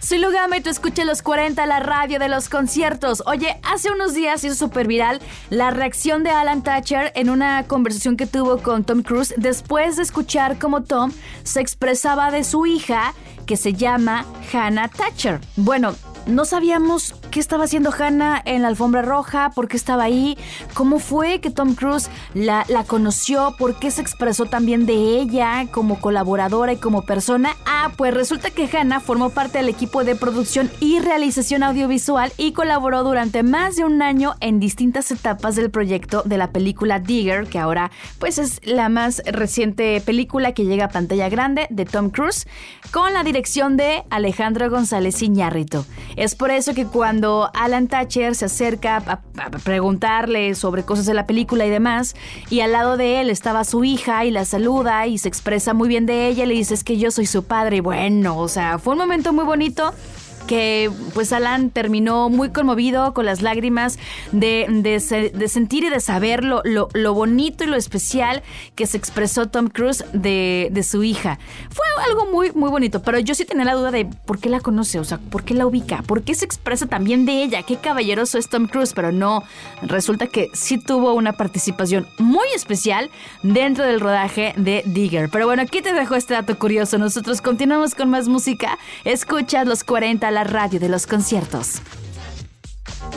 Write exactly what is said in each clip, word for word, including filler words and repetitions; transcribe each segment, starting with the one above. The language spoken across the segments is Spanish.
Soy Lugama y tú escuchas Los cuarenta, la radio de los conciertos. Oye, hace unos días hizo súper viral la reacción de Alan Thatcher en una conversación que tuvo con Tom Cruise después de escuchar cómo Tom se expresaba de su hija, que se llama Hannah Thatcher. Bueno, no sabíamos qué estaba haciendo Hannah en la alfombra roja, por qué estaba ahí, cómo fue que Tom Cruise la, la conoció, por qué se expresó también de ella como colaboradora y como persona. Ah, pues resulta que Hannah formó parte del equipo de producción y realización audiovisual y colaboró durante más de un año en distintas etapas del proyecto de la película Digger, que ahora pues es la más reciente película que llega a pantalla grande de Tom Cruise, con la dirección de Alejandro González Iñárritu. Es por eso que cuando Alan Thatcher se acerca a, a preguntarle sobre cosas de la película y demás, y al lado de él estaba su hija y la saluda y se expresa muy bien de ella, le dice: es que yo soy su padre. Y bueno, o sea, fue un momento muy bonito que pues Alan terminó muy conmovido, con las lágrimas de, de, se, de sentir y de saber lo, lo, lo bonito y lo especial que se expresó Tom Cruise de, de su hija. Fue algo muy, muy bonito, pero yo sí tenía la duda de por qué la conoce, o sea, por qué la ubica, por qué se expresa también de ella, qué caballeroso es Tom Cruise, pero no, resulta que sí tuvo una participación muy especial dentro del rodaje de Digger. Pero bueno, aquí te dejo este dato curioso. Nosotros continuamos con más música. Escuchas Los cuarenta, la radio de los conciertos.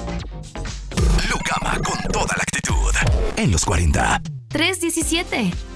Lugama con toda la actitud en Los cuarenta. tres diecisiete